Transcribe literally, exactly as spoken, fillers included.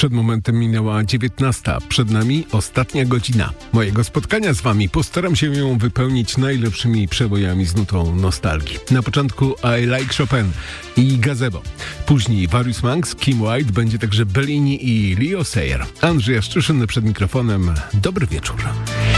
Przed momentem minęła dziewiętnasta. Przed nami ostatnia godzina mojego spotkania z wami. Postaram się ją wypełnić najlepszymi przebojami z nutą nostalgii. Na początku I Like Chopin i Gazebo. Później Various Monks, Kim White, będzie także Bellini i Leo Sayer. Andrzej Jaszczyszyn przed mikrofonem. Dobry wieczór.